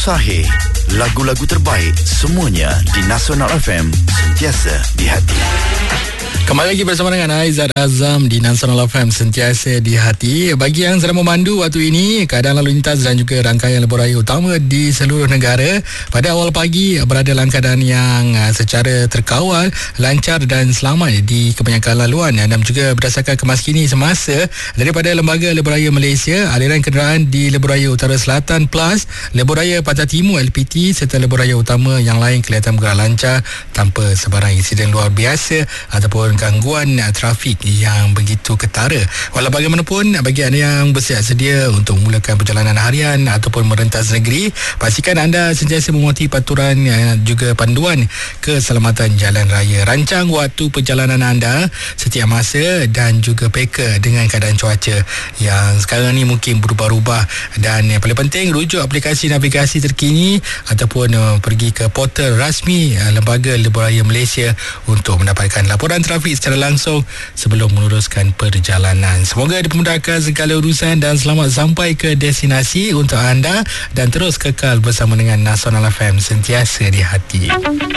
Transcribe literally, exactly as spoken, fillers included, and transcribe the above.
Sahih. Lagu-lagu terbaik semuanya di Nasional F M, sentiasa di hati. Kembali lagi bersama dengan Aizat Azam di Nasional F M, sentiasa di hati. Bagi yang sedang memandu waktu ini keadaan lalu lintas dan juga rangkaian lebuh raya utama di seluruh negara, pada awal pagi berada dalam keadaan yang secara terkawal, lancar dan selamat di kebanyakan laluan. Dan juga berdasarkan kemas kini semasa daripada Lembaga Lebuh Raya Malaysia, aliran kenderaan di Lebuh Raya Utara Selatan Plus, Lebuh Raya Pantai Timur L P T serta lebuh raya utama yang lain kelihatan bergerak lancar tanpa sebarang insiden luar biasa ataupun gangguan trafik yang begitu ketara. Walau bagaimanapun, bagi anda yang bersiap sedia untuk memulakan perjalanan harian ataupun merentas negeri, pastikan anda sentiasa mematuhi peraturan juga panduan keselamatan jalan raya. Rancang waktu perjalanan anda setiap masa dan juga peka dengan keadaan cuaca yang sekarang ni mungkin berubah-ubah. Dan yang paling penting, rujuk aplikasi navigasi terkini ataupun uh, pergi ke portal rasmi uh, Lembaga Lebuh Raya Malaysia untuk mendapatkan laporan trafik secara langsung sebelum meneruskan perjalanan. Semoga dipermudahkan segala urusan dan selamat sampai ke destinasi untuk anda, dan terus kekal bersama dengan Nasional F M, sentiasa di hati.